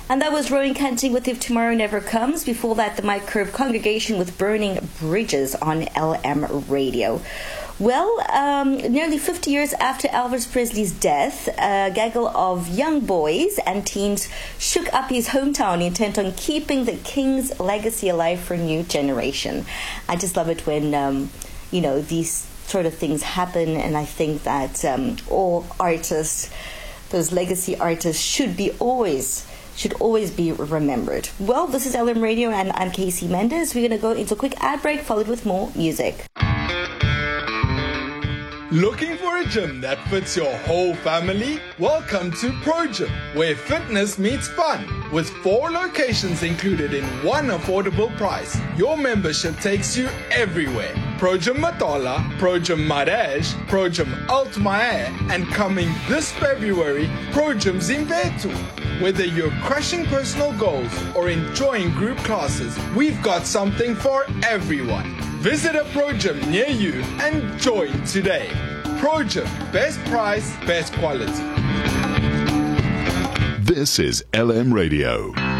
And that was Rowan Canting with If Tomorrow Never Comes. Before that, the Mike Curb Congregation with Burning Bridges on LM Radio. Well, nearly 50 years after Elvis Presley's death, a gaggle of young boys and teens shook up his hometown intent on keeping the King's legacy alive for a new generation. I just love it when, these sort of things happen, and I think that all artists, those legacy artists, should always be remembered. Well, this is LM Radio, and I'm Casey Mendes. We're going to go into a quick ad break, followed with more music. Looking for a gym that fits your whole family? Welcome to Pro Gym, where fitness meets fun. With 4 locations included in one affordable price, your membership takes you everywhere. Pro Gym Matola, Pro Gym Maraj, Pro Gym Altmaier, and coming this February, Pro Gym Zimbetu. Whether you're crushing personal goals or enjoying group classes, we've got something for everyone. Visit a Pro Gym near you and join today. Pro Gym, best price, best quality. This is LM Radio.